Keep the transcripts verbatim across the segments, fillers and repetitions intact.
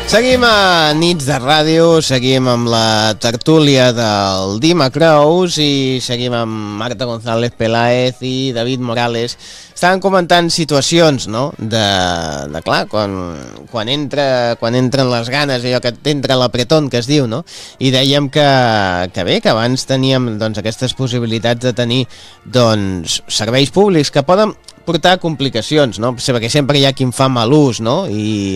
Seguim a Nits de Ràdio, seguim amb la tertúlia del Dima Creus i seguim amb Marta González Peláez i David Morales. Estaven comentant situacions, no?, de, de clar, quan, quan, entra, quan entren les ganes, allò que t'entra l'apretón, que es diu, no? I dèiem que, que bé, que abans teníem doncs, aquestes possibilitats de tenir doncs, serveis públics que poden portar complicacions, no? Perquè sempre hi ha qui en fa mal ús, no? I...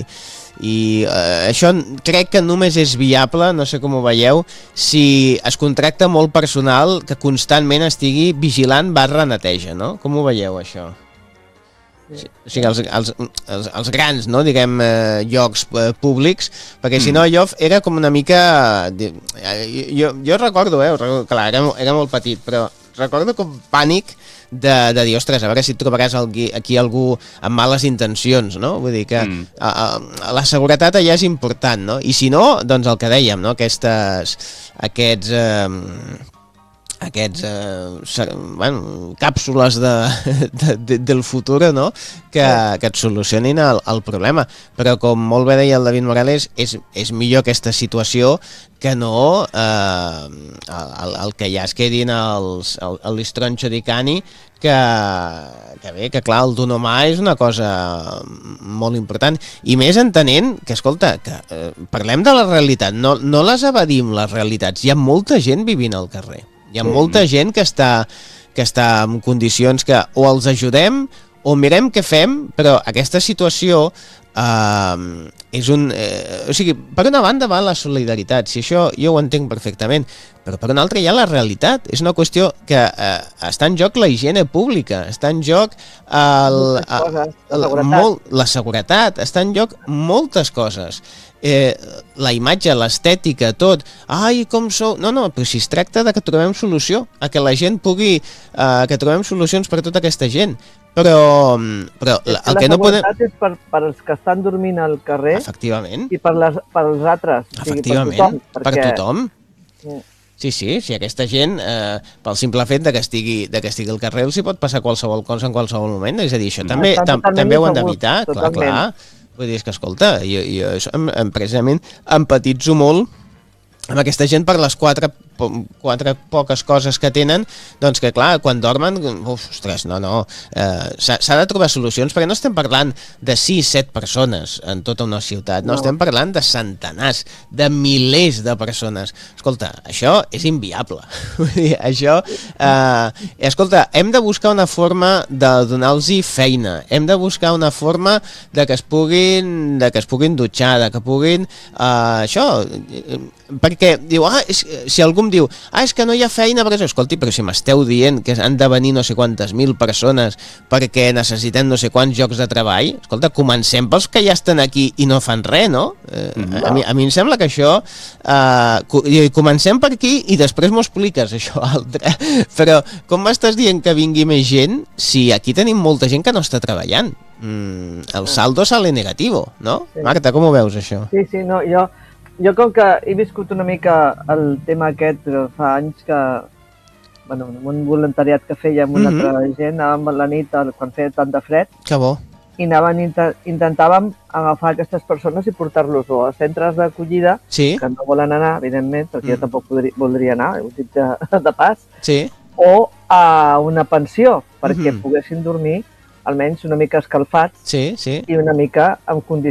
i eh, això crec que només és viable, no sé com ho veieu, si es contracta molt personal que constantment estigui vigilant barra neteja, no? Com ho veieu, això? Sí. O sigui, els, els, els, els grans, no?, diguem, eh, llocs eh, públics, perquè si no jo era com una mica... Jo, jo recordo, eh, clar, era, era molt petit, però recordo com pànic de, de dir, ostres, a veure si et trobaràs aquí, aquí algú amb males intencions, no? Vull dir que mm. a, a, la seguretat allà és important, no? I si no, doncs el que dèiem, no? Aquestes, aquests... Eh, aquests eh, bueno, càpsules de, de, de, del futur, no?, que, que et solucionin el, el problema. Però com molt bé deia el David Morales, és, és millor aquesta situació que no eh, el, el que ja es quedin els, el, el listronxo di cani, que, que bé, que clar, el donomà és una cosa molt important. I més entenent que, escolta, que eh, parlem de la realitat, no, no les evadim les realitats, hi ha molta gent vivint al carrer. Hi ha molta gent que està, que està en condicions que o els ajudem o mirem què fem, però aquesta situació eh, és un... Eh, o sigui, per una banda va la solidaritat, si això jo ho entenc perfectament, però per una altra hi ha la realitat. És una qüestió que eh, està en joc la higiene pública, està en joc el, el, el, el, molt, la seguretat, està en joc moltes coses. Eh, la imatge, l'estètica, tot. Ai, com sou... No, no, però si es tracta de que trobem solució, a que la gent pugui... Eh, que trobem solucions per a tota aquesta gent. Però, però el la que no podem... La seguretat és per, per als que estan dormint al carrer. Efectivament. I per, les, per als altres. Efectivament, o sigui, per tothom. Per perquè... tothom. Sí, sí, si aquesta gent, eh, pel simple fet de que estigui, de que estigui al carrer, els hi pot passar qualsevol cosa en qualsevol moment. És a dir, això també, tam, també ho han d'evitar, clar, clar. Vull dir, és que, escolta, jo, jo em, em, precisament empatitzo molt amb aquesta gent per les quatre, quatre poques coses que tenen, doncs que clar, quan dormen, uf, ostres, no, no, eh, s'ha de trobar solucions, perquè no estem parlant de sis, set persones en tota una ciutat, no, no. Estem parlant de centenars, de milers de persones. Escolta, això és inviable. Vull dir, això, eh, escolta, hem de buscar una forma de donar-los feina, hem de buscar una forma de que es puguin, de que es puguin dutxar, de que puguin, eh, això, perquè diu, ah, és, si algú em diu, ah, és que no hi ha feina per això, escolti, però si m'esteu dient que han de venir no sé quantes mil persones perquè necessitem no sé quants llocs de treball, escolta, comencem pels que ja estan aquí i no fan res, no? Eh, mm-hmm. a, mi, a mi em sembla que això eh, comencem per aquí i després m'ho expliques això altre, però com m'estàs dient que vingui més gent si aquí tenim molta gent que no està treballant? Mm, el saldo sale negativo, no? Sí. Marta, com ho veus això? Sí, sí, no, jo Jo com que he viscut una mica el tema aquest fa anys que, bueno, amb un voluntariat que feia amb una mm-hmm. altra gent, anàvem a la nit quan feia tant de fred. Que bo. I anàvem, intentàvem agafar aquestes persones i portar-los o a centres d'acollida, sí. que no volen anar, evidentment, perquè mm. jo tampoc podria, voldria anar, ho dic de, de pas, sí. o a una pensió, perquè mm-hmm. poguessin dormir almenys una mica escalfats sí, sí. i una mica en condicions